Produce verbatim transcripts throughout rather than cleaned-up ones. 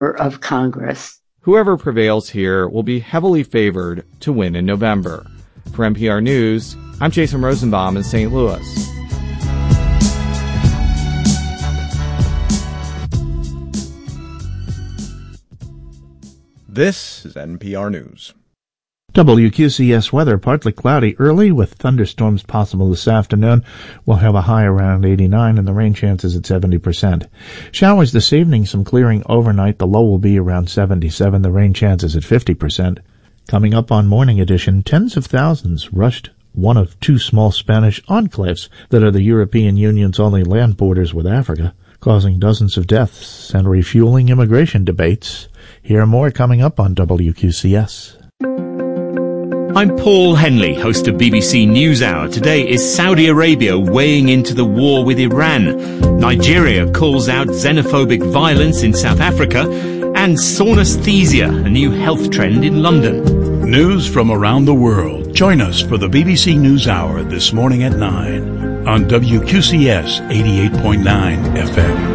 of Congress. Whoever prevails here will be heavily favored to win in November. For N P R News, I'm Jason Rosenbaum in Saint Louis. This is N P R News. W Q C S weather, partly cloudy early with thunderstorms possible this afternoon. We'll have a high around eighty-nine and the rain chances at seventy percent. Showers this evening, some clearing overnight. The low will be around seventy-seven, the rain chances at fifty percent. Coming up on Morning Edition, tens of thousands rushed one of two small Spanish enclaves that are the European Union's only land borders with Africa, causing dozens of deaths and refueling immigration debates. Hear more coming up on W Q C S. I'm Paul Henley, host of B B C NewsHour. Today is Saudi Arabia weighing into the war with Iran. Nigeria calls out xenophobic violence in South Africa. And saunesthesia, a new health trend in London. News from around the world. Join us for the B B C NewsHour this morning at nine on W Q C S eighty-eight point nine F M.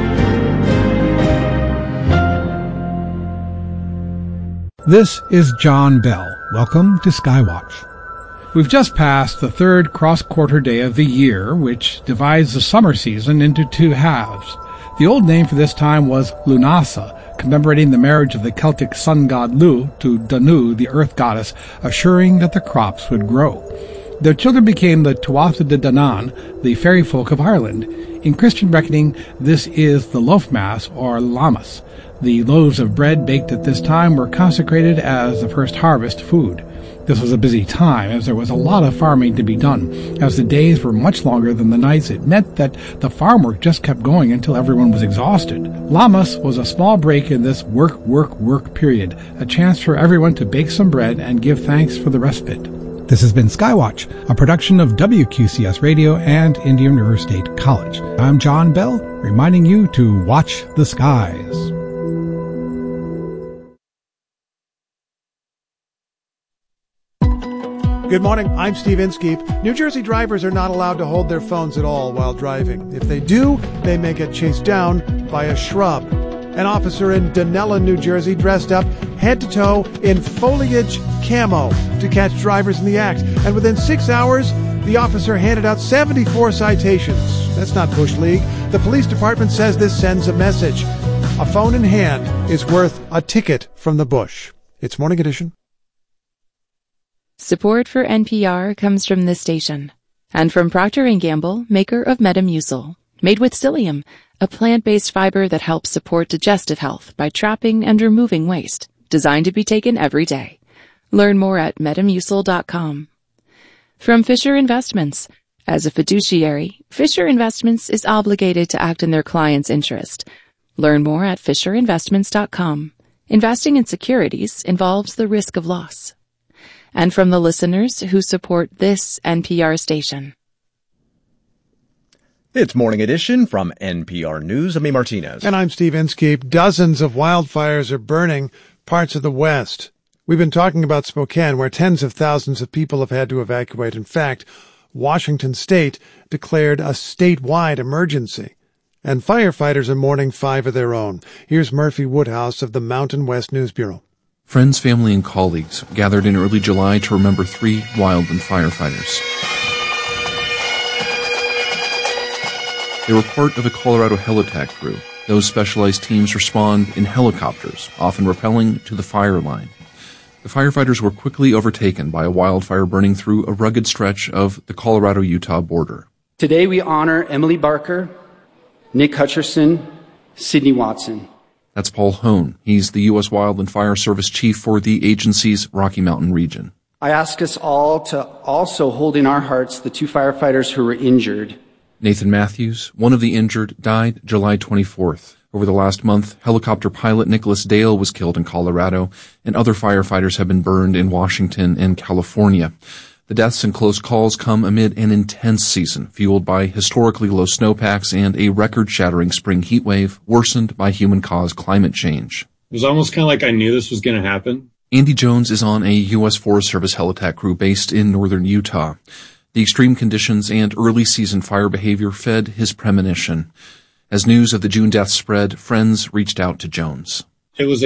This is John Bell. Welcome to Skywatch. We've just passed the third cross-quarter day of the year, which divides the summer season into two halves. The old name for this time was Lunasa, commemorating the marriage of the Celtic sun god Lu to Danu, the earth goddess, assuring that the crops would grow. Their children became the Tuatha De Danann, the fairy folk of Ireland. In Christian reckoning, this is the Loaf Mass, or Lammas. The loaves of bread baked at this time were consecrated as the first harvest food. This was a busy time, as there was a lot of farming to be done. As the days were much longer than the nights, it meant that the farm work just kept going until everyone was exhausted. Lammas was a small break in this work, work, work period, a chance for everyone to bake some bread and give thanks for the respite. This has been Skywatch, a production of W Q C S Radio and Indian River State College. I'm John Bell, reminding you to watch the skies. Good morning, I'm Steve Inskeep. New Jersey drivers are not allowed to hold their phones at all while driving. If they do, they may get chased down by a shrub. An officer in Dunella, New Jersey, dressed up head to toe in foliage camo to catch drivers in the act. And within six hours, the officer handed out seventy-four citations. That's not Bush League. The police department says this sends a message. A phone in hand is worth a ticket from the bush. It's Morning Edition. Support for N P R comes from this station and from Procter and Gamble, maker of Metamucil, made with psyllium, a plant-based fiber that helps support digestive health by trapping and removing waste, designed to be taken every day. Learn more at metamucil dot com. From Fisher Investments. As a fiduciary, Fisher Investments is obligated to act in their client's interest. Learn more at fisher investments dot com. Investing in securities involves the risk of loss. And from the listeners who support this N P R station. It's Morning Edition from N P R News. I'm me, Martinez. And I'm Steve Inskeep. Dozens of wildfires are burning parts of the West. We've been talking about Spokane, where tens of thousands of people have had to evacuate. In fact, Washington State declared a statewide emergency. And firefighters are mourning five of their own. Here's Murphy Woodhouse of the Mountain West News Bureau. Friends, family, and colleagues gathered in early July to remember three wildland firefighters. They were part of a Colorado Helitack crew. Those specialized teams respond in helicopters, often rappelling to the fire line. The firefighters were quickly overtaken by a wildfire burning through a rugged stretch of the Colorado-Utah border. Today we honor Emily Barker, Nick Hutcherson, Sidney Watson. That's Paul Hone. He's the U S Wildland Fire Service chief for the agency's Rocky Mountain region. I ask us all to also hold in our hearts the two firefighters who were injured. Nathan Matthews, one of the injured, died July twenty-fourth. Over the last month, helicopter pilot Nicholas Dale was killed in Colorado, and other firefighters have been burned in Washington and California. The deaths and close calls come amid an intense season, fueled by historically low snowpacks and a record-shattering spring heat wave worsened by human-caused climate change. It was almost kind of like I knew this was going to happen. Andy Jones is on a U S Forest Service Helitack crew based in northern Utah. The extreme conditions and early season fire behavior fed his premonition. As news of the June deaths spread, friends reached out to Jones. It was